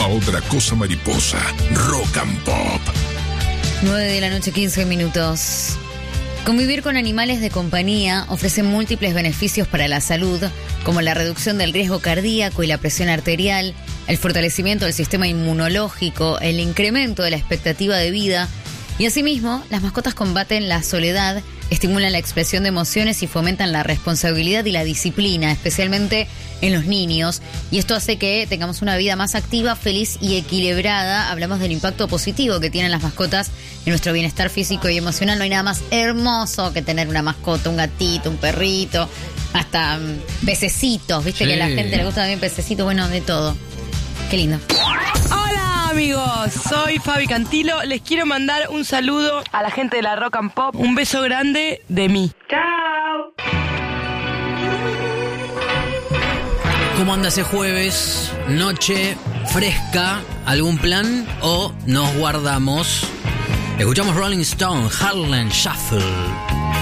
otra cosa mariposa. Rock and Pop. 9:15 a.m. Convivir con animales de compañía ofrece múltiples beneficios para la salud, como la reducción del riesgo cardíaco y la presión arterial, el fortalecimiento del sistema inmunológico, el incremento de la expectativa de vida. Y asimismo, las mascotas combaten la soledad, estimulan la expresión de emociones y fomentan la responsabilidad y la disciplina, especialmente en los niños. Y esto hace que tengamos una vida más activa, feliz y equilibrada. Hablamos del impacto positivo que tienen las mascotas en nuestro bienestar físico y emocional. No hay nada más hermoso que tener una mascota, un gatito, un perrito, hasta pececitos. Viste que a la gente le gusta también pececitos, bueno, de todo. Qué lindo. Hola amigos, soy Fabi Cantilo. Les quiero mandar un saludo a la gente de la Rock and Pop. Un beso grande de mí. ¡Chao! ¿Cómo anda ese jueves? Noche fresca, ¿algún plan o nos guardamos? Escuchamos Rolling Stone, Harlem Shuffle.